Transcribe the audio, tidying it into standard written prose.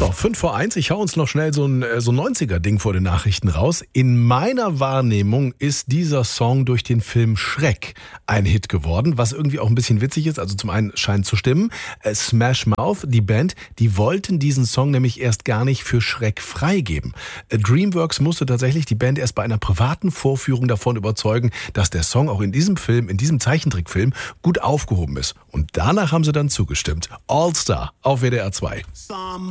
So, 5 vor 1. Ich hau uns noch schnell so ein 90er-Ding vor den Nachrichten raus. In meiner Wahrnehmung ist dieser Song durch den Film Shrek ein Hit geworden, was irgendwie auch ein bisschen witzig ist. Also zum einen scheint zu stimmen. Smash Mouth, die Band, die wollten diesen Song nämlich erst gar nicht für Shrek freigeben. DreamWorks musste tatsächlich die Band erst bei einer privaten Vorführung davon überzeugen, dass der Song auch in diesem Film, in diesem Zeichentrickfilm, gut aufgehoben ist. Und danach haben sie dann zugestimmt. All Star auf WDR 2.